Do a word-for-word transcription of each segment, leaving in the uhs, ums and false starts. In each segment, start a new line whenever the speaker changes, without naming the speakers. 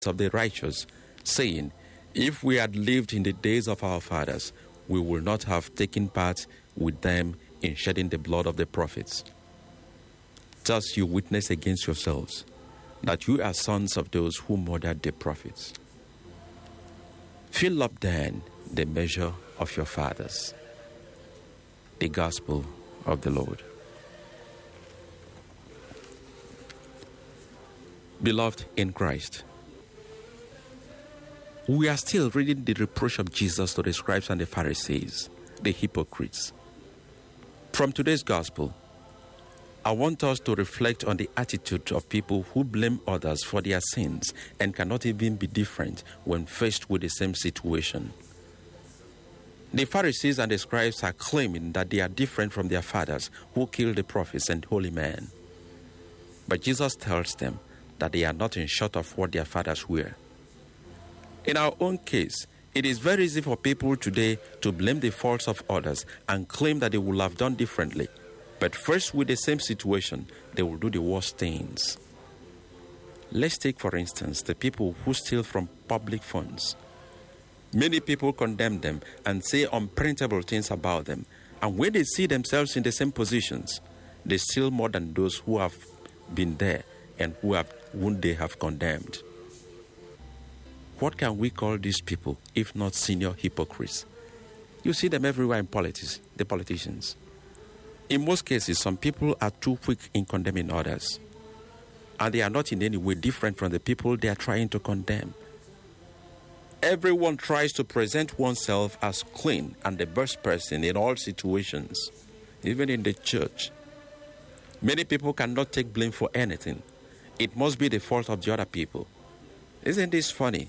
of the righteous, saying, if we had lived in the days of our fathers, we would not have taken part with them in shedding the blood of the prophets. Thus you witness against yourselves that you are sons of those who murdered the prophets. Fill up then the measure of your fathers. The Gospel of the Lord. Beloved in Christ, we are still reading the reproach of Jesus to the scribes and the Pharisees, the hypocrites. From today's Gospel, I want us to reflect on the attitude of people who blame others for their sins and cannot even be different when faced with the same situation. The Pharisees and the scribes are claiming that they are different from their fathers who killed the prophets and holy men. But Jesus tells them that they are nothing short of what their fathers were. In our own case, it is very easy for people today to blame the faults of others and claim that they would have done differently. But first, with the same situation, they will do the worst things. Let's take, for instance, the people who steal from public funds. Many people condemn them and say unprintable things about them. And when they see themselves in the same positions, they steal more than those who have been there and who have, whom they have condemned. What can we call these people if not senior hypocrites? You see them everywhere in politics, the politicians. In most cases, some people are too quick in condemning others, and they are not in any way different from the people they are trying to condemn. Everyone tries to present oneself as clean and the best person in all situations, even in the church. Many people cannot take blame for anything. It must be the fault of the other people. Isn't this funny?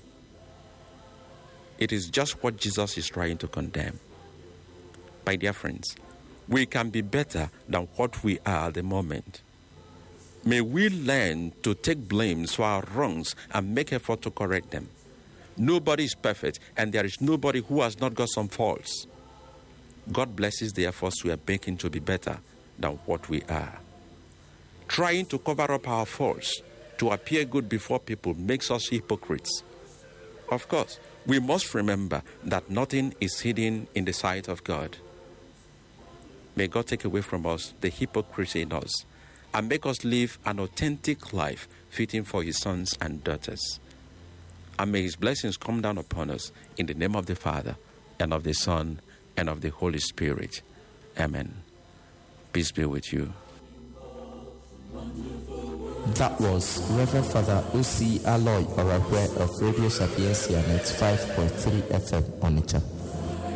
It is just what Jesus is trying to condemn. My dear friends, we can be better than what we are at the moment. May we learn to take blames for our wrongs and make effort to correct them. Nobody is perfect, and there is nobody who has not got some faults. God blesses the efforts we are making to be better than what we are. Trying to cover up our faults to appear good before people makes us hypocrites. Of course, we must remember that nothing is hidden in the sight of God. May God take away from us the hypocrisy in us and make us live an authentic life fitting for His sons and daughters. And may His blessings come down upon us in the name of the Father, and of the Son, and of the Holy Spirit. Amen. Peace be with you.
That was Reverend Father O C Aloy Orahwe of Radio Sapientia ninety-five point three F M Onitsha.